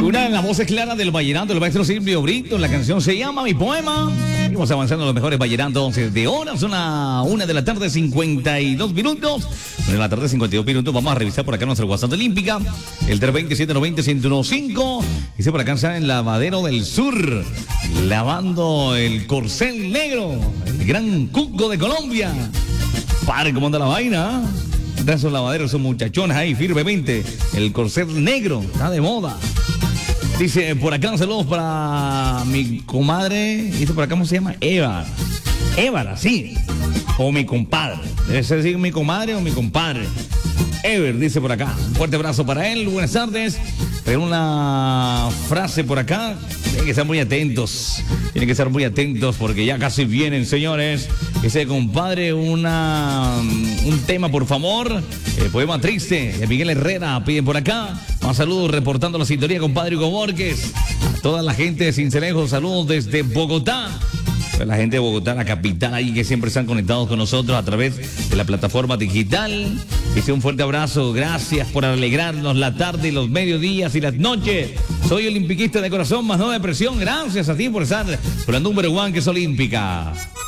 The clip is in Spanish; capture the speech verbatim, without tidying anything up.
Una de las voces claras del vallenato, el maestro Silvio Brito. La canción se llama Mi Poema. Vamos avanzando los mejores vallenatos de hora. Son a una de la tarde, cincuenta y dos minutos. Una de la tarde, cincuenta y dos minutos. Vamos a revisar por acá nuestro WhatsApp Olímpica. El tres dos siete nueve cero uno uno cinco. Dice por acá, está en Lavadero del Sur. Lavando el corcel negro. El gran cuco de Colombia. Padre, ¿cómo anda la vaina? De esos lavaderos, esos muchachones ahí firmemente. El corcel negro, está de moda. Dice por acá, saludos para mi comadre. Dice por acá, ¿cómo se llama? Eva. Eva, sí. O mi compadre. Debe ser decir mi comadre o mi compadre. Ever, dice por acá. Un fuerte abrazo para él. Buenas tardes. Pero una frase por acá. Tienen que estar muy atentos. Tienen que estar muy atentos porque ya casi vienen, señores. Ese compadre, una, un tema, por favor. El poema triste de Miguel Herrera. Piden por acá. Más saludos reportando la sintonía, compadre Hugo Borges. A toda la gente de Cincelejo, saludos desde Bogotá. La gente de Bogotá, la capital, ahí que siempre están conectados con nosotros a través de la plataforma digital. Dice un fuerte abrazo, gracias por alegrarnos la tarde, los mediodías y las noches. Soy olimpiquista de corazón, más no de presión. Gracias a ti por estar con la número one que es Olímpica.